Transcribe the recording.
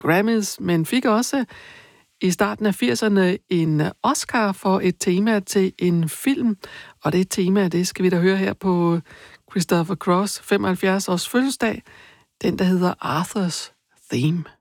Grammys, men fik også i starten af 80'erne en Oscar for et tema til en film. Og det tema, det skal vi da høre her på Christopher Cross 75 års fødselsdag. Den, der hedder Arthur's Theme.